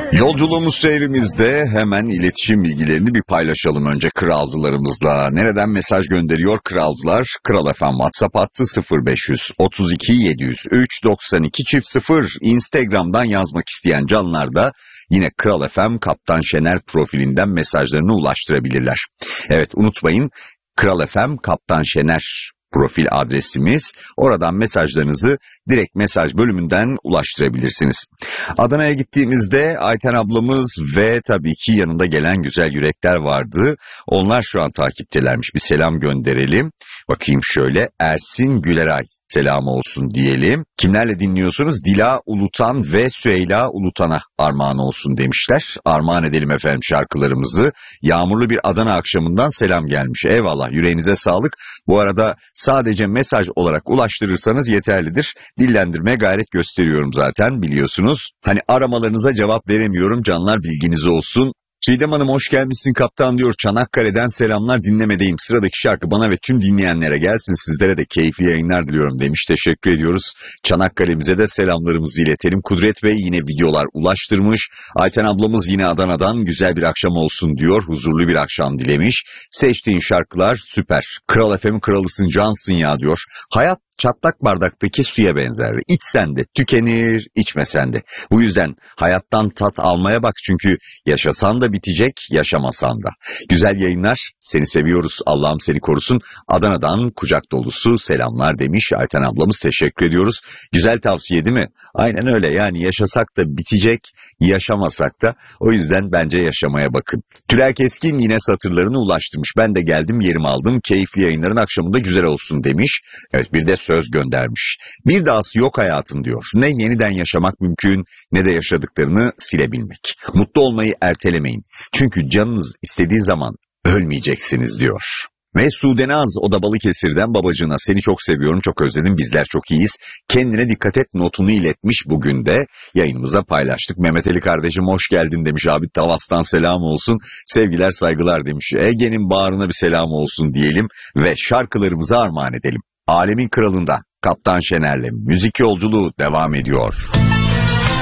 Yolculuğumuz seyrimizde hemen iletişim bilgilerini bir paylaşalım önce kralcılarımızla. Nereden mesaj gönderiyor kralcılar? Kral FM WhatsApp hattı 0532 703 92 0. Instagram'dan yazmak isteyen canlar da yine Kral FM Kaptan Şener profilinden mesajlarını ulaştırabilirler. Evet, unutmayın, Kral FM Kaptan Şener profil adresimiz. Oradan mesajlarınızı direkt mesaj bölümünden ulaştırabilirsiniz. Adana'ya gittiğimizde Ayten ablamız ve tabii ki yanında gelen güzel yürekler vardı. Onlar şu an takiptelermiş. Bir selam gönderelim. Bakayım şöyle, Ersin Güleray selam olsun diyelim. Kimlerle dinliyorsunuz? Dila Ulutan ve Süheyla Ulutan'a armağan olsun demişler. Armağan edelim efendim şarkılarımızı. Yağmurlu bir Adana akşamından selam gelmiş. Eyvallah, yüreğinize sağlık. Bu arada sadece mesaj olarak ulaştırırsanız yeterlidir. Dillendirmeye gayret gösteriyorum zaten, biliyorsunuz. Hani aramalarınıza cevap veremiyorum, canlar, bilginiz olsun. Çiğdem Hanım hoş gelmişsin kaptan diyor. Çanakkale'den selamlar, dinlemedeyim. Sıradaki şarkı bana ve tüm dinleyenlere gelsin. Sizlere de keyifli yayınlar diliyorum demiş. Teşekkür ediyoruz. Çanakkale'mize de selamlarımızı iletelim. Kudret Bey yine videolar ulaştırmış. Ayten ablamız yine Adana'dan güzel bir akşam olsun diyor. Huzurlu bir akşam dilemiş. Seçtiğin şarkılar süper. Kral FM'in kralısın, cansın ya diyor. Hayat çatlak bardaktaki suya benzer. İçsen de tükenir, içmesen de. Bu yüzden hayattan tat almaya bak, çünkü yaşasan da bitecek, yaşamasan da. Güzel yayınlar, seni seviyoruz, Allah'ım seni korusun. Adana'dan kucak dolusu selamlar demiş Ayten ablamız, teşekkür ediyoruz. Güzel tavsiye değil mi? Aynen öyle, yani yaşasak da bitecek, yaşamasak da. O yüzden bence yaşamaya bakın. Tülay Keskin yine satırlarını ulaştırmış. Ben de geldim, yerimi aldım. Keyifli yayınların akşamında güzel olsun demiş. Evet, bir de söz göndermiş. Bir dahası yok hayatın diyor. Ne yeniden yaşamak mümkün, ne de yaşadıklarını silebilmek. Mutlu olmayı ertelemeyin. Çünkü canınız istediği zaman ölmeyeceksiniz diyor. Ve Sudenaz, o da Balıkesir'den, babacığına seni çok seviyorum, çok özledim, bizler çok iyiyiz. Kendine dikkat et notunu iletmiş, bugün de yayınımıza paylaştık. Mehmet Ali kardeşim hoş geldin demiş, abi Tavas'tan selam olsun, sevgiler saygılar demiş. Ege'nin bağrına bir selam olsun diyelim ve şarkılarımızı armağan edelim. Alemin Kralı'nda Kaptan Şener'le müzik yolculuğu devam ediyor.